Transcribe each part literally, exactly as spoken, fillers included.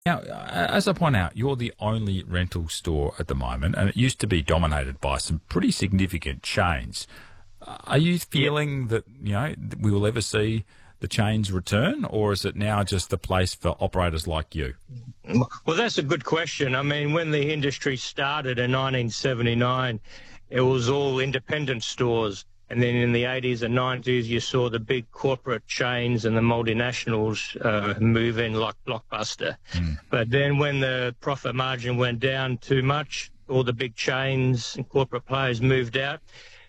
Now, as I point out, you're the only rental store at the moment, and it used to be dominated by some pretty significant chains. Are you feeling that, you know, we will ever see the chains return, or is it now just the place for operators like you? Well, that's a good question. I mean, when the industry started in nineteen seventy-nine, it was all independent stores. And then in the eighties and nineties, you saw the big corporate chains and the multinationals uh, move in like Blockbuster. Mm. But then when the profit margin went down too much, all the big chains and corporate players moved out.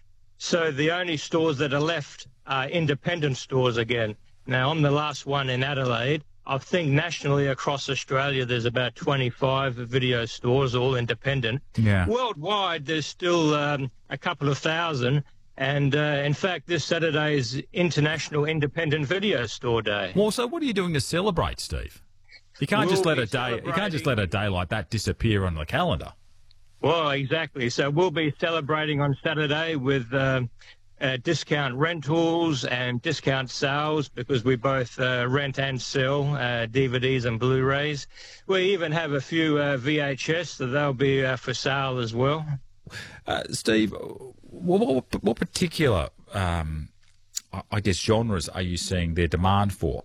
So the only stores that are left are independent stores again. Now, I'm the last one in Adelaide. I think nationally across Australia, there's about twenty-five video stores, all independent. Yeah. Worldwide, there's still um, a couple of thousand. And, uh, in fact, this Saturday is International Independent Video Store Day. Well, so what are you doing to celebrate, Steve? You can't We'll just let be a day. You can't just let a day like that disappear on the calendar. Well, exactly. So we'll be celebrating on Saturday with uh, uh, discount rentals and discount sales, because we both uh, rent and sell uh, D V Ds and Blu-rays. We even have a few uh, V H S, so they'll be uh, for sale as well. Uh, Steve, what, what, what particular, um, I guess, genres are you seeing their demand for?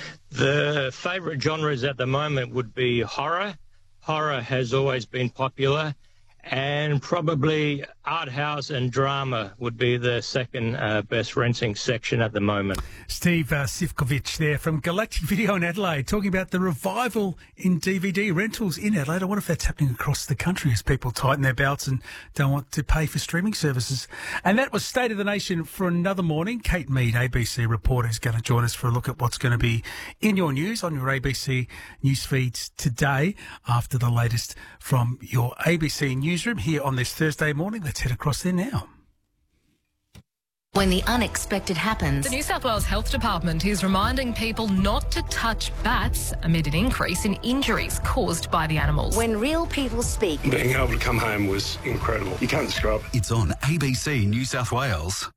The favourite genres at the moment would be horror. Horror has always been popular. And probably art house and drama would be the second uh, best renting section at the moment. Steve uh, Sivkovic there from Galactic Video in Adelaide, talking about the revival in D V D rentals in Adelaide. I wonder if that's happening across the country as people tighten their belts and don't want to pay for streaming services. And that was State of the Nation for another morning. Kate Mead, A B C reporter, is going to join us for a look at what's going to be in your news on your A B C news feeds today after the latest from your A B C newsroom here on this Thursday morning. Let's head across there now. When the unexpected happens, the New South Wales Health Department is reminding people not to touch bats amid an increase in injuries caused by the animals. When real people speak, being able to come home was incredible. You can't describe it. It's on A B C New South Wales.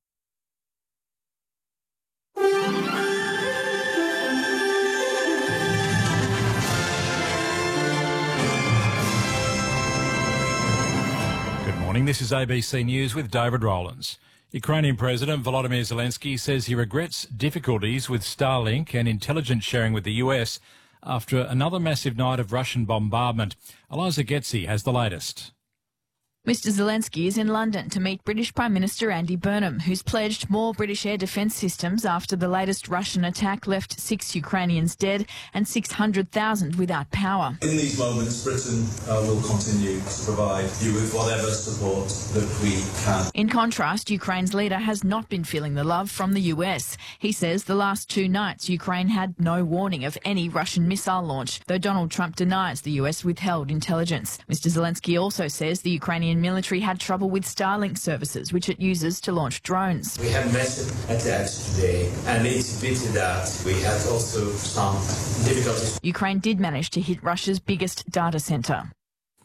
Good morning. This is A B C News with David Rowlands. Ukrainian President Volodymyr Zelensky says he regrets difficulties with Starlink and intelligence sharing with the U S after another massive night of Russian bombardment. Eliza Getzi has the latest. Mister Zelensky is in London to meet British Prime Minister Andy Burnham, who's pledged more British air defence systems after the latest Russian attack left six Ukrainians dead and six hundred thousand without power. In these moments, Britain uh, will continue to provide you with whatever support that we can. In contrast, Ukraine's leader has not been feeling the love from the U S. He says the last two nights Ukraine had no warning of any Russian missile launch, though Donald Trump denies the U S withheld intelligence. Mister Zelensky also says the Ukrainian military had trouble with Starlink services, which it uses to launch drones. We had massive attacks today, and it's a pity that we had also some difficulties. Ukraine did manage to hit Russia's biggest data centre.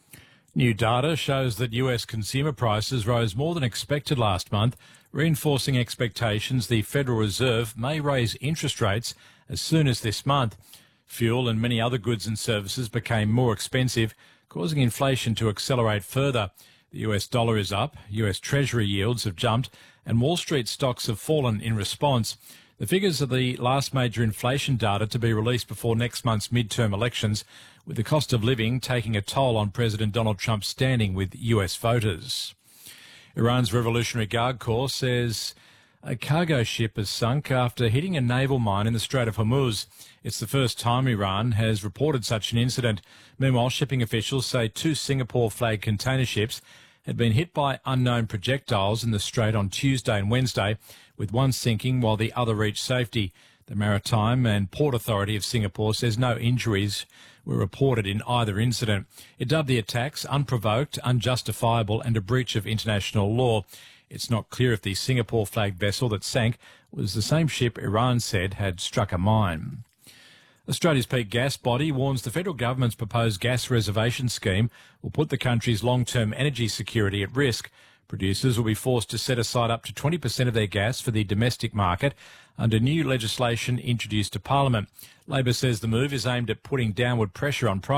New data shows that U S consumer prices rose more than expected last month, reinforcing expectations the Federal Reserve may raise interest rates as soon as this month. Fuel and many other goods and services became more expensive, causing inflation to accelerate further. The U S dollar is up, U S Treasury yields have jumped, and Wall Street stocks have fallen in response. The figures are the last major inflation data to be released before next month's midterm elections, with the cost of living taking a toll on President Donald Trump's standing with U S voters. Iran's Revolutionary Guard Corps says a cargo ship has sunk after hitting a naval mine in the Strait of Hormuz. It's the first time Iran has reported such an incident. Meanwhile, shipping officials say two Singapore-flagged container ships had been hit by unknown projectiles in the Strait on Tuesday and Wednesday, with one sinking while the other reached safety. The Maritime and Port Authority of Singapore says no injuries were reported in either incident. It dubbed the attacks unprovoked, unjustifiable and a breach of international law. It's not clear if the Singapore-flagged vessel that sank was the same ship Iran said had struck a mine. Australia's peak gas body warns the federal government's proposed gas reservation scheme will put the country's long-term energy security at risk. Producers will be forced to set aside up to twenty percent of their gas for the domestic market under new legislation introduced to Parliament. Labor says the move is aimed at putting downward pressure on prices.